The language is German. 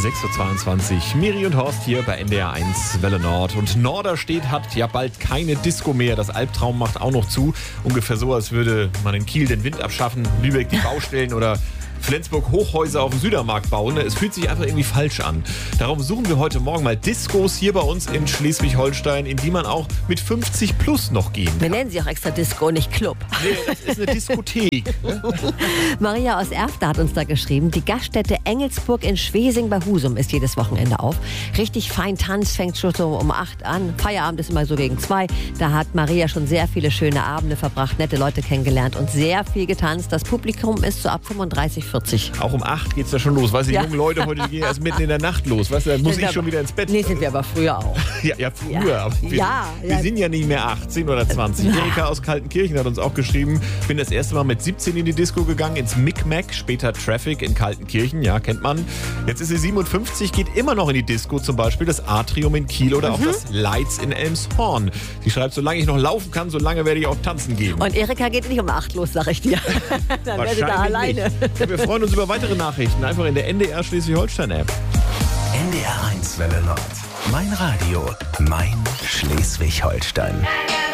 6.22 Uhr. Miri und Horst hier bei NDR 1 Welle Nord. Und Norderstedt hat ja bald keine Disco mehr. Das Albtraum macht auch noch zu. Ungefähr so, als würde man in Kiel den Wind abschaffen, Lübeck die Baustellen oder Flensburg Hochhäuser auf dem Südermarkt bauen. Es fühlt sich einfach irgendwie falsch an. Darum suchen wir heute Morgen mal Discos hier bei uns in Schleswig-Holstein, in die man auch mit 50 plus noch gehen kann. Wir nennen sie auch extra Disco, nicht Club. Nee, das ist eine Diskothek. Maria aus Erfter hat uns da geschrieben, die Gaststätte Engelsburg in Schwesing bei Husum ist jedes Wochenende auf. Richtig fein Tanz, fängt schon so um 8 an. Feierabend ist immer so gegen 2. Da hat Maria schon sehr viele schöne Abende verbracht, nette Leute kennengelernt und sehr viel getanzt. Das Publikum ist so ab 35, 40. Auch um 8 geht's da schon los. Weißt du, die Ja. jungen Leute heute, die gehen erst mitten in der Nacht los. Weißt du, dann muss ich schon wieder ins Bett. Nee, sind wir aber früher auch. Ja, früher. Ja. Aber wir, Ja, wir ja. sind ja nicht mehr 18 oder 20. Erika aus Kaltenkirchen hat uns auch geschrieben, bin das erste Mal mit 17 in die Disco gegangen, ins Micmac, später Traffic in Kaltenkirchen, ja, kennt man. Jetzt ist sie 57, geht immer noch in die Disco, zum Beispiel das Atrium in Kiel oder auch das Lights in Elmshorn. Sie schreibt, solange ich noch laufen kann, solange werde ich auch tanzen gehen. Und Erika geht nicht um 8 los, sag ich dir. Dann wäre sie da alleine. Nicht. Ja, wir freuen uns über weitere Nachrichten, einfach in der NDR Schleswig-Holstein-App. NDR 1 Welle Nord. Mein Radio, mein Schleswig-Holstein.